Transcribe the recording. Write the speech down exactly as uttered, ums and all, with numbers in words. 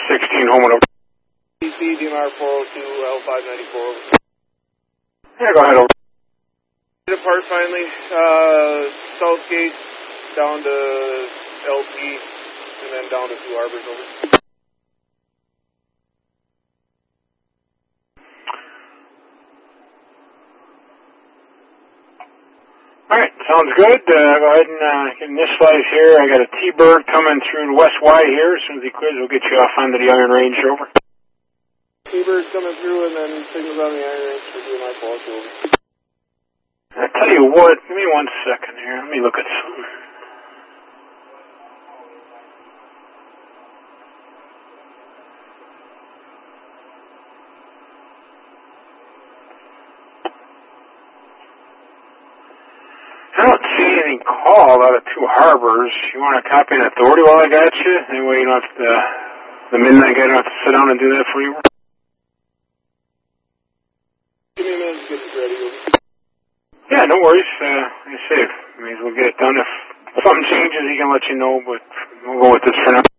sixteen, home and over. D C, D M R four oh two, L five ninety-four. Yeah, go ahead over. Depart finally, uh, Southgate down to L P, and then down to Two Harbors over. Alright, sounds good. Uh, go ahead and uh, initialize here. I got a T-Bird coming through the West Y here. As soon as he clears, we'll get you off onto the Iron Range over. T-Bird's coming through, and then signals on the Iron Range for D M R four oh two over. I tell you what, give me one second here. Let me look at something. I don't see any call out of Two Harbors. You want a copy of authority while I got you? Anyway, you don't have to, the midnight guy don't have to sit down and do that for you? Give me a minute to get this ready. Yeah, no worries. Uh, like I say, may as well get it done. If something changes, he can let you know, but we'll go with this for now.